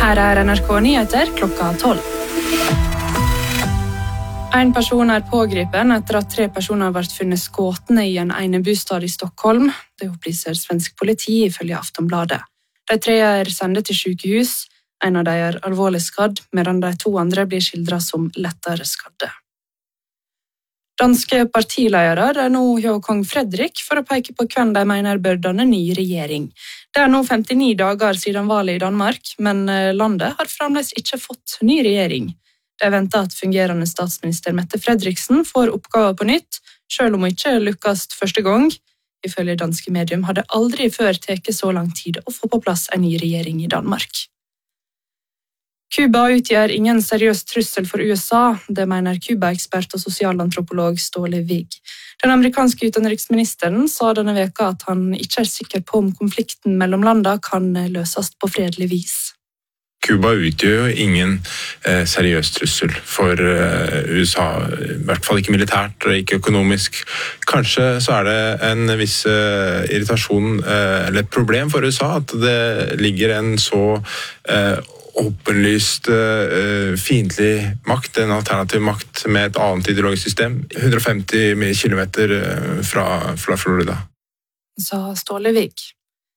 Her NRK Nyheter klokka 12. En person pågripen etter at 3 personer ble funnet skåtne i en enebostad i Stockholm. Det opplyser svensk politi ifølge Aftonbladet. De 3 sendt til sykehus. En av dem alvorlig skadd, medan de 2 andre blir skildret som lettere skadde. Danske partiledere nå hos kong Fredrik for å peke på hvem de mener bør danne ny regjering. Det nå 59 dager siden valget i Danmark, men landet har fremdeles ikke fått ny regjering. Det ventet at fungerende statsminister Mette Frederiksen får oppgaver på nytt, selv om hun ikke lykkes første gang. Ifølge danske medium hadde aldri før tatt så lang tid å få på plass en ny regjering i Danmark. Kuba utgjør ingen seriøs trussel for USA, det mener Kuba-ekspert og sosialantropolog Ståle Wig. Den amerikanske utenriksministeren sa denne veka at han ikke sikker på om konflikten mellom landene kan løses på fredelig vis. Kuba utgjør jo ingen seriøs trussel for USA, i hvert fall ikke militært og ikke økonomisk. Kanskje så det en viss irritasjon eller et problem for USA at det ligger en så åpenlyst fiendtlig makt, en alternativ makt med et annet ideologisk system, 150 kilometer fra Florida. Sa Ståle Wig.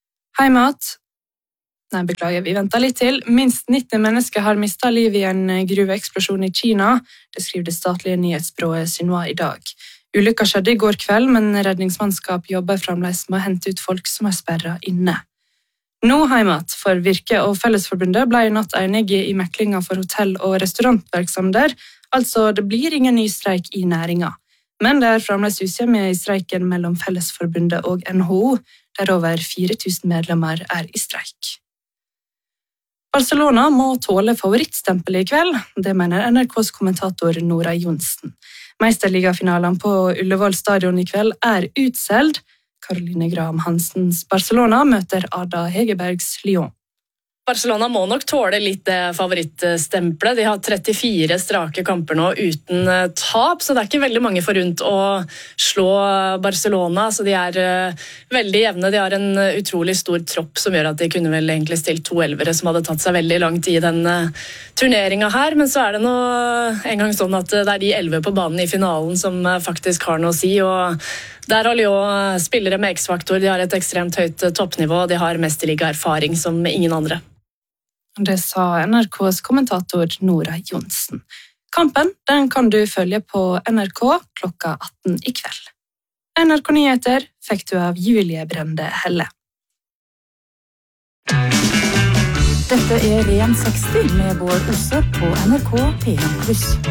Beklager, vi venter litt til. Minst 90 mennesker har mistet livet i en gruveeksplosjon i Kina. Det skriver det statlige nyhetsbyrået Xinhua i dag. Ulykka skjedde i går kveld, men redningsmannskap jobber fremdeles med å hente ut folk som sperret inne. Nå heimat for Virke og Fellesforbundet ble i natt enige i meklinger for hotell- og restaurantvirksomheter, altså det blir ingen ny streik i næringa. Men det fremdeles usemje i streiken mellom Fellesforbundet og NHO, der over 4000 medlemmer i streik. Barcelona må tåle favorittstempelet i kveld, det mener NRKs kommentator Nora Johnsen. Meisterligafinalen på Ullevål stadion i kveld utsolgt. Caroline Graham Hansens Barcelona møter Ada Hegerbergs Lyon. Barcelona må nok tåle litt favorittstempelet. De har 34 strake kamper nå uten tap, så det ikke veldig mange forunt å slå Barcelona. Så de veldig jevne. De har en utrolig stor tropp som gjør at de kunne vel egentlig stilt 2 elvere som hadde tatt seg veldig langt i den turneringen her. Men så det nå en gang sånn at det de 11 på banen i finalen som faktisk har noe å si. Og der har Lyon spillere med X-faktor. De har et ekstremt høyt toppnivå, og de har mesterliga-erfaring som ingen andre. Det sa NRKs kommentator Nora Johnsen. Kampen den kan du følge på NRK klokka 18 i kveld. NRK Nyheter fikk du av Julie Brende Helle. Dette Ren 60 med Bård Osse på NRK P1+.